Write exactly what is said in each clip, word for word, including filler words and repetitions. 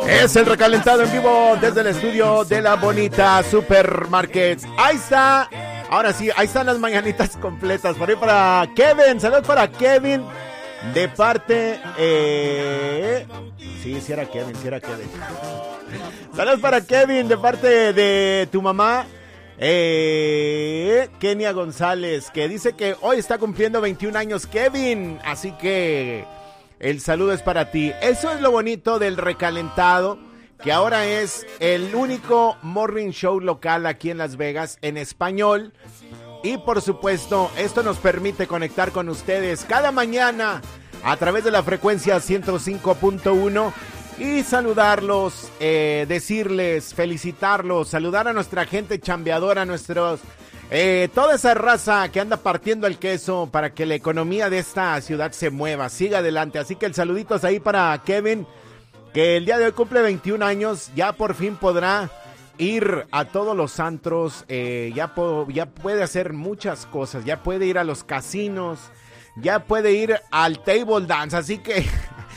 Es el recalentado en vivo desde el estudio de la bonita Supermarkets. Ahí está. Ahora sí, ahí están las mañanitas completas. Por ahí para Kevin. Saludos para Kevin. De parte... Eh... Sí, sí era Kevin, sí era Kevin. Saludos para Kevin de parte de tu mamá. Eh, Kenia González, que dice que hoy está cumpliendo veintiún años Kevin. Así que... el saludo es para ti. Eso es lo bonito del recalentado, que ahora es el único morning show local aquí en Las Vegas en español. Y por supuesto, esto nos permite conectar con ustedes cada mañana a través de la frecuencia ciento cinco punto uno y saludarlos, eh, decirles, felicitarlos, saludar a nuestra gente chambeadora, a nuestros... Eh, toda esa raza que anda partiendo el queso para que la economía de esta ciudad se mueva, siga adelante. Así que el saluditos ahí para Kevin, que el día de hoy cumple veintiún años, ya por fin podrá ir a todos los antros, eh, ya, po- ya puede hacer muchas cosas, ya puede ir a los casinos, ya puede ir al table dance, así que...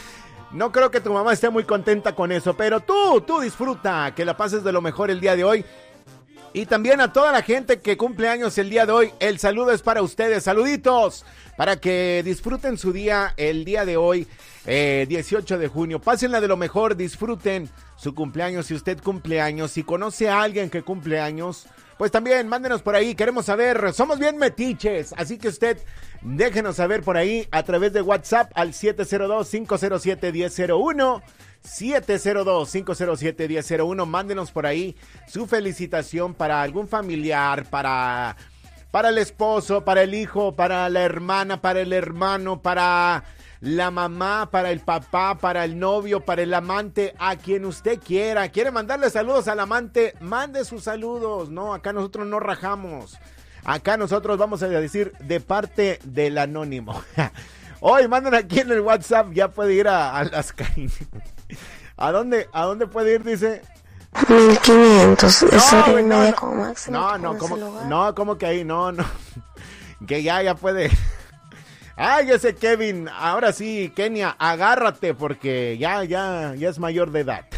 no creo que tu mamá esté muy contenta con eso, pero tú, tú disfruta, que la pases de lo mejor el día de hoy. Y también a toda la gente que cumple años el día de hoy, el saludo es para ustedes, saluditos, para que disfruten su día el día de hoy, eh, dieciocho de junio, pásenla de lo mejor, disfruten su cumpleaños, si usted cumple años, si conoce a alguien que cumple años, pues también mándenos por ahí, queremos saber, somos bien metiches, así que usted déjenos saber por ahí a través de WhatsApp al siete cero dos, cinco cero siete, uno cero cero uno, siete cero dos, cinco cero siete, uno cero cero uno, mándenos por ahí su felicitación para algún familiar, para, para el esposo, para el hijo, para la hermana, para el hermano, para la mamá, para el papá, para el novio, para el amante, a quien usted quiera. ¿Quiere mandarle saludos al amante? Mande sus saludos. No, acá nosotros no rajamos. Acá nosotros vamos a decir de parte del anónimo. Hoy mandan aquí en el WhatsApp, ya puede ir a, a las calles. ¿A dónde, ¿A dónde puede ir? Dice mil quinientos, es no, hora y güey, no, media no, como máximo. no, no, como, no, como que ahí, no, no, que ya, ya puede. Ay, ese Kevin, ahora sí, Kenia, agárrate porque ya, ya, ya es mayor de edad.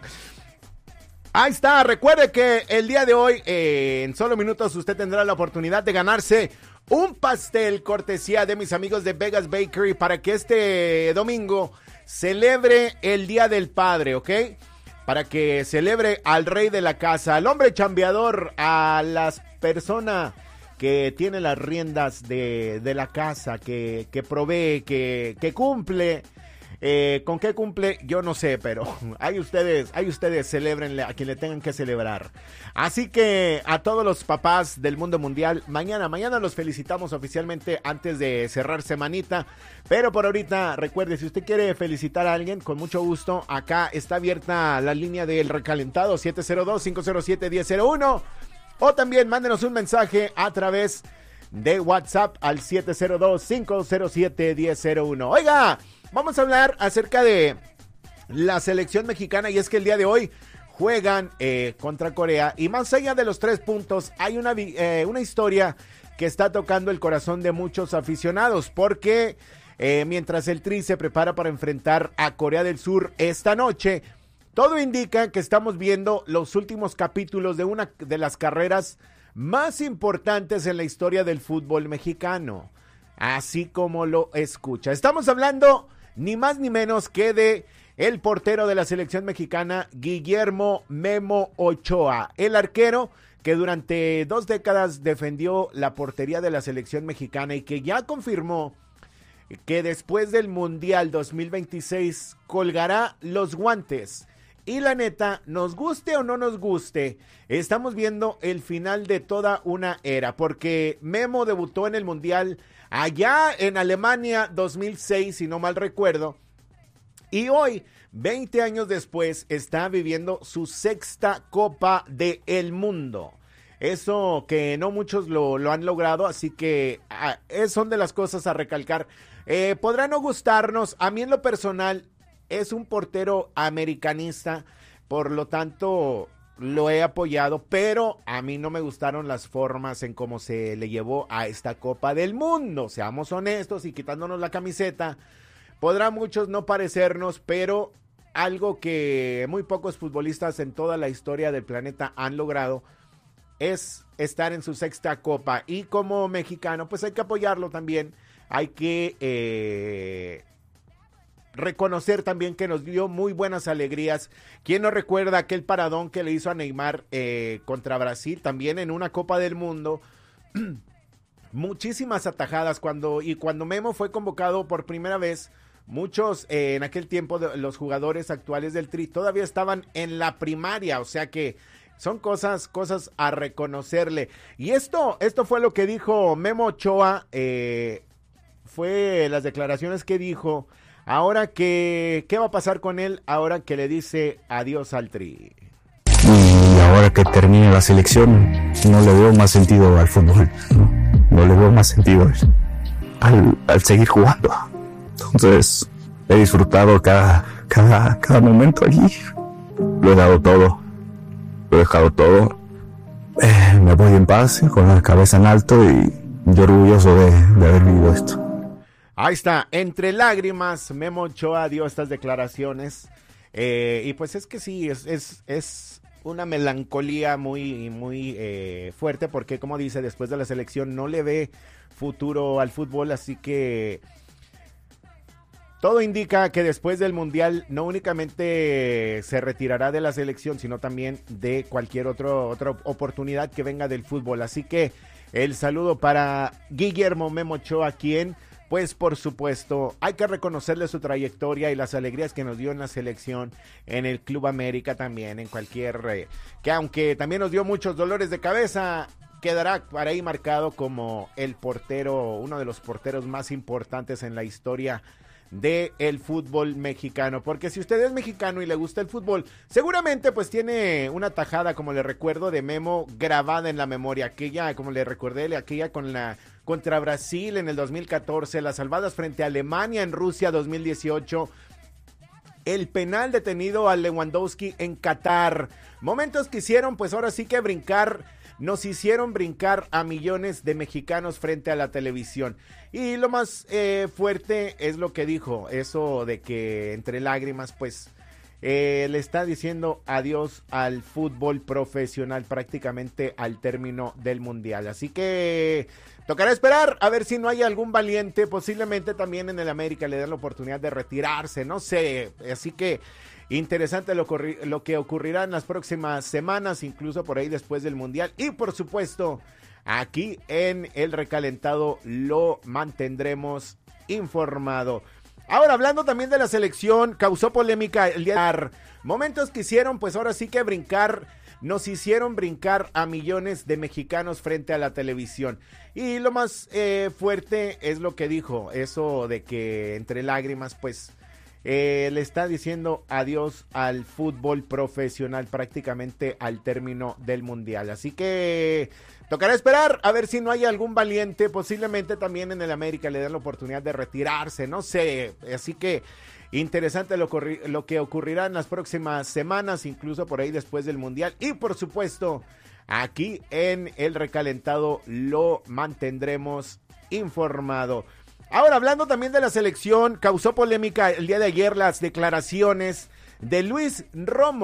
Ahí está, recuerde que el día de hoy, eh, en solo minutos, usted tendrá la oportunidad de ganarse un pastel cortesía de mis amigos de Vegas Bakery para que este domingo celebre el Día del Padre, ¿ok? Para que celebre al rey de la casa, al hombre chambeador, a las personas que tiene las riendas de, de la casa, que, que provee, que, que cumple. Eh, ¿Con qué cumple? Yo no sé, pero hay ustedes, hay ustedes, celébrenle a quien le tengan que celebrar. Así que a todos los papás del mundo mundial, mañana, mañana los felicitamos oficialmente antes de cerrar semanita. Pero por ahorita, recuerde, si usted quiere felicitar a alguien, con mucho gusto, acá está abierta la línea del recalentado, siete cero dos, cinco cero siete, uno cero cero uno. O también mándenos un mensaje a través de WhatsApp al siete cero dos, cinco cero siete, uno cero uno. Oiga, vamos a hablar acerca de la selección mexicana y es que el día de hoy juegan eh, contra Corea y más allá de los tres puntos hay una, eh, una historia que está tocando el corazón de muchos aficionados porque eh, mientras el Tri se prepara para enfrentar a Corea del Sur esta noche, todo indica que estamos viendo los últimos capítulos de una de las carreras más importantes en la historia del fútbol mexicano, así como lo escucha. Estamos hablando ni más ni menos que de el portero de la selección mexicana, Guillermo Memo Ochoa, el arquero que durante dos décadas defendió la portería de la selección mexicana y que ya confirmó que después del Mundial dos mil veintiséis colgará los guantes. Y la neta, nos guste o no nos guste, estamos viendo el final de toda una era, porque Memo debutó en el Mundial allá en Alemania dos mil seis, si no mal recuerdo, y hoy, veinte años después, está viviendo su sexta Copa del Mundo. Eso que no muchos lo, lo han logrado, así que ah, es, son de las cosas a recalcar. Eh, podrá no gustarnos, a mí en lo personal es un portero americanista, por lo tanto lo he apoyado, pero a mí no me gustaron las formas en cómo se le llevó a esta Copa del Mundo, seamos honestos y quitándonos la camiseta, podrá muchos no parecernos, pero algo que muy pocos futbolistas en toda la historia del planeta han logrado es estar en su sexta copa, y como mexicano pues hay que apoyarlo también, hay que eh, reconocer también que nos dio muy buenas alegrías. ¿Quién no recuerda aquel paradón que le hizo a Neymar eh, contra Brasil, también en una Copa del Mundo? Muchísimas atajadas cuando, y cuando Memo fue convocado por primera vez, muchos eh, en aquel tiempo de, los jugadores actuales del Tri todavía estaban en la primaria, o sea que son cosas, cosas a reconocerle. Y esto, esto fue lo que dijo Memo Ochoa, eh, fue las declaraciones que dijo, ahora que, ¿qué va a pasar con él ahora que le dice adiós al Tri? Y ahora que termine la selección, no le veo más sentido al fútbol, no, no le veo más sentido al, al seguir jugando. Entonces, he disfrutado cada, cada, cada momento allí, lo he dado todo. Lo he dejado todo, eh, me voy en paz, con la cabeza en alto y yo orgulloso de, de haber vivido esto. Ahí está, entre lágrimas, Memo Ochoa dio estas declaraciones, eh, y pues es que sí, es, es, es una melancolía muy, muy eh, fuerte, porque como dice, después de la selección no le ve futuro al fútbol, así que todo indica que después del Mundial no únicamente se retirará de la selección, sino también de cualquier otro, otra oportunidad que venga del fútbol. Así que el saludo para Guillermo Memo Ochoa, quien, pues por supuesto, hay que reconocerle su trayectoria y las alegrías que nos dio en la selección, en el Club América también, en cualquier... Eh, que aunque también nos dio muchos dolores de cabeza, quedará para ahí marcado como el portero, uno de los porteros más importantes en la historia de el fútbol mexicano, porque si usted es mexicano y le gusta el fútbol, seguramente pues tiene una tajada, como le recuerdo, de Memo grabada en la memoria, aquella, como le recordé, aquella con la contra Brasil en el dos mil catorce, las salvadas frente a Alemania en Rusia dos mil dieciocho, el penal detenido a Lewandowski en Qatar, momentos que hicieron pues ahora sí que brincar, nos hicieron brincar a millones de mexicanos frente a la televisión. Y lo más eh, fuerte es lo que dijo, eso de que entre lágrimas pues eh, le está diciendo adiós al fútbol profesional prácticamente al término del Mundial. Así que tocará esperar a ver si no hay algún valiente, posiblemente también en el América le den la oportunidad de retirarse, no sé, así que interesante lo, lo que ocurrirá en las próximas semanas, incluso por ahí después del Mundial, y por supuesto aquí en el recalentado lo mantendremos informado. Ahora, hablando también de la selección, causó polémica el día de momentos que hicieron pues ahora sí que brincar, nos hicieron brincar a millones de mexicanos frente a la televisión. Y lo más eh, fuerte es lo que dijo, eso de que entre lágrimas pues Eh, le está diciendo adiós al fútbol profesional prácticamente al término del Mundial. Así que tocará esperar a ver si no hay algún valiente, posiblemente también en el América le den la oportunidad de retirarse, no sé. Así que interesante lo, lo que ocurrirá en las próximas semanas, incluso por ahí después del Mundial. Y por supuesto, aquí en el recalentado lo mantendremos informado. Ahora, hablando también de la selección, causó polémica el día de ayer las declaraciones de Luis Romo.